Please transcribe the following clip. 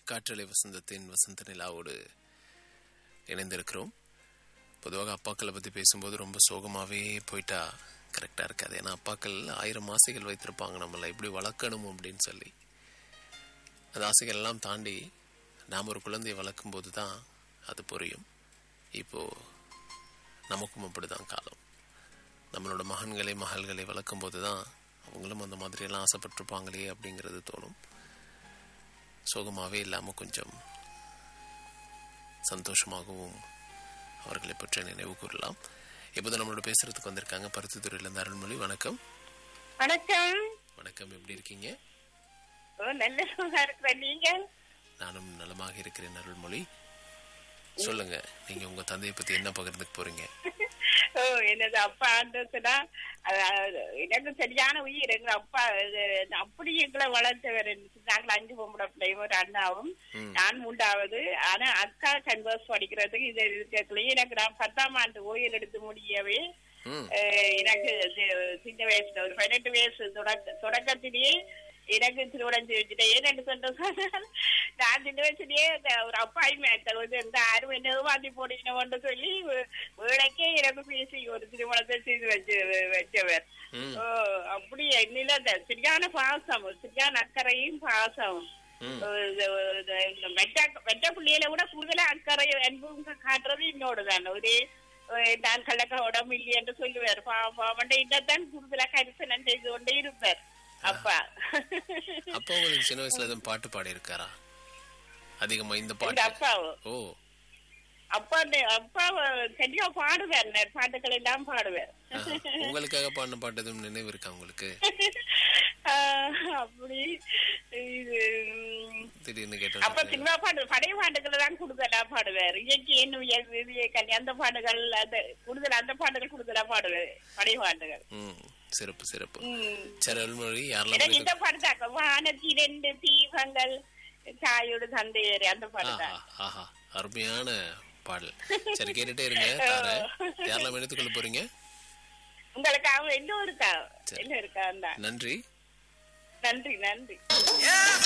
காற்றலை வசந்தத்தின் வசந்த நிலாவோடு இணைந்திருக்கிறோம். பொதுவாக அப்பாக்களை பற்றி பேசும்போது ரொம்ப சோகமாகவே போயிட்டா கரெக்டாக இருக்காது. ஏன்னா அப்பாக்கள் 1000 ஆசைகள் வைத்திருப்பாங்க நம்மளை எப்படி வளர்க்கணும் அப்படின்னு சொல்லி. அந்த ஆசைகள் எல்லாம் தாண்டி நாம் ஒரு குழந்தையை வளர்க்கும் போது தான் அது புரியும். இப்போது நமக்கும் அப்படி தான் காலம். நம்மளோட மகன்களை மகள்களை வளர்க்கும் போது தான் அவங்களும் அந்த மாதிரியெல்லாம் ஆசைப்பட்டிருப்பாங்களே அப்படிங்கிறது தோணும். சோகமாகவே இல்லாமல் கொஞ்சம் சந்தோஷமாகவும் அவர்களை பற்றி நினைவு கூறலாம். இப்போது நம்மளோட பேசுறதுக்கு வந்திருக்காங்க பருத்தித்துறையிலிருந்து அருள்மொழி. வணக்கம். வணக்கம். வணக்கம், எப்படி இருக்கீங்க? நல்ல இருக்கிறேன். நீங்க? நானும் நலமாக இருக்கிறேன் அருள்மொழி. சொல்லுங்க, நீங்க உங்க தந்தையை பத்தி என்ன பகிர்ந்துக்க போறீங்க? என்னது அப்பா இருந்துச்சுன்னா எனக்கு சரியான உயிர். எங்க அப்பா அப்படி எங்களை வளர்த்தவர். நாங்கள் 5 பொம்பளை பிள்ளையும் ஒரு அண்ணாவும், நான் 3வது. ஆனா அக்கா கன்வர்ஸ் படிக்கிறதுக்கு இது இருக்கலையே. எனக்கு நான் 10ஆம் ஆண்டு ஓய்வு எடுத்து முடியவே எனக்கு சின்ன வயசுல ஒரு 18 வயசு தொடக்கத்திலேயே எனக்கு திருமணம் செஞ்சுட்டேன். ஏன்னு சொன்ன நான் சின்ன வயசுலயே ஒரு அப்பாயுமே இந்த 6 ஏமாத்தி போடணும்னு சொல்லி வேலைக்கே எனக்கு பேசி ஒரு திருமணத்தை செய்து வச்சவர். அப்படி என்னில சரியான பாசம், சரியான அக்கறையும் பாசம். வெட்ட பிள்ளையில கூட கூடுதலா அக்கறை அன்பும் காட்டுறது என்னோடதான். ஒரே நான் கள்ளக்க உடம்பு இல்லை என்று சொல்லுவார். பாவண்ட இன்னதான் கூடுதலா கரிசனம் செய்து கொண்டே இருப்பார் அப்பா. அப்பா உங்களுக்கு சின்ன வயசுல எதுவும் பாட்டு பாடி இருக்காரா அதிகமா? இந்த பாட்டு அப்பாவோ? அப்பா சரியா பாடுவார், பாட்டுக்கள் எல்லாம் பாடுவார். உங்களுக்காக பாடின பாட்டு எதுவும் நினைவு இருக்கா உங்களுக்கு? அப்படி திடீர்னு கேட்ட அப்ப சினிமா பாட்டு பழைய பாட்டுகளை தான் கூடுதலா பாடுவார். இயற்கை என்ன அந்த பாட்டுகள், அந்த கூடுதல் அந்த பாட்டுகள் கூடுதலா பாடுவார், பழைய பாட்டுகள். சிறப்பு சிறப்பு. சரி அருள்மொழி, எனக்கு இந்த பாட்டு தான் வானத்தி 2 தீபங்கள் தாயோடு தந்தையர், அந்த பாட்டு தான். ஆஹா, அருமையான பாடல். சரி, கேட்டுட்டே இருங்க. யாரெல்லாம் எடுத்துக்கொள்ள போறீங்க? உங்களுக்கு அவன் என்ன இருக்கா? நன்றி. நன்றி. நன்றி.